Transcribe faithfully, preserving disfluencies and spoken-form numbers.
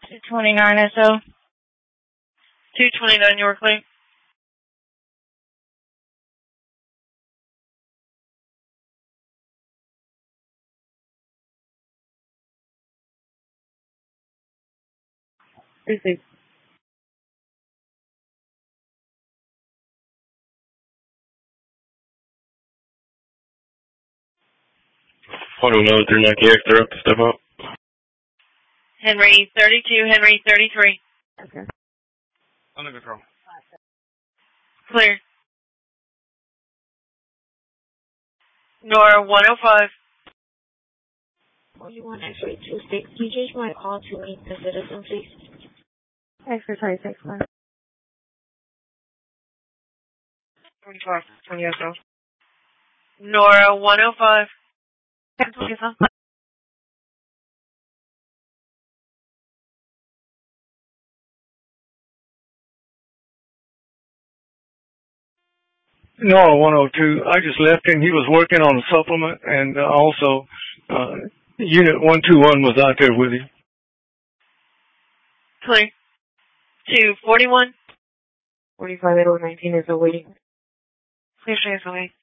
two twenty-nine S O. two twenty-nine York Lake. Received. one oh nine three Nike X, they're up to step up. Henry thirty-two, Henry thirty-three. Okay. Under control. Clear. Nora one oh five. forty-one X-ray two six. Can you change my call to meet the citizen, please? X-ray twenty-six, one. forty-five, twenty S O. Nora one oh five. Nora one oh two, I just left him. He was working on a supplement, and uh, also uh, Unit one two one was out there with him. Clear. two forty-one. forty-five, eight oh nineteen is awaiting. Clear, stay away.